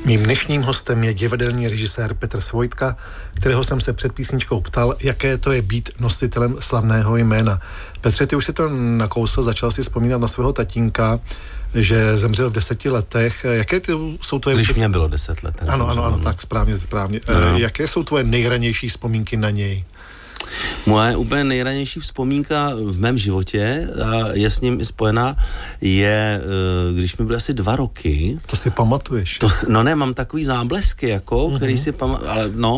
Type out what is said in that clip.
Mým dnešním hostem je divadelní režisér Petr Svojtka, kterého jsem se před písničkou ptal, jaké to je být nositelem slavného jména. Petře, ty už si to nakousl, začal si vzpomínat na svého tatínka, že zemřel v 10 letech. Jaké jsou tvoje... Když mě bylo 10 let. Ano, tak správně. No. Jaké jsou tvoje nejranější vzpomínky na něj? Moje úplně nejranější vzpomínka v mém životě, a je s ním i spojená, je, když mi byly asi 2 roky. To si pamatuješ? No ne, mám takový záblesky, jako, který si pamatuju, ale no,